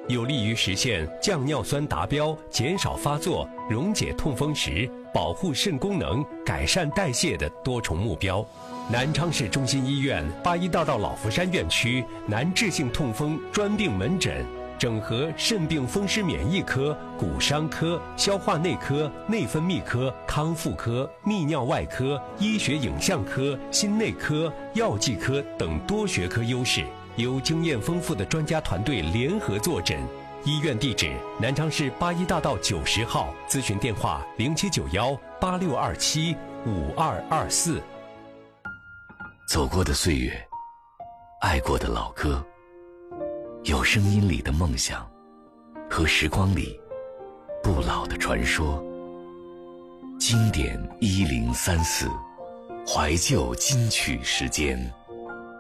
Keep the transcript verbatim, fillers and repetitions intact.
有利于实现降尿酸达标、减少发作、溶解痛风石、保护肾功能、改善代谢的多重目标。南昌市中心医院八一大道老福山院区难治性痛风专病门诊，整合肾病风湿免疫科、骨伤科、消化内科、内分泌科、康复科、泌尿外科、医学影像科、心内科、药剂科等多学科优势，由经验丰富的专家团队联合坐诊。医院地址：南昌市八一大道九十号，咨询电话：零七九幺八六二七五二二四。 走过的岁月，爱过的老歌，有声音里的梦想，和时光里不老的传说。经典一零三四，怀旧金曲时间。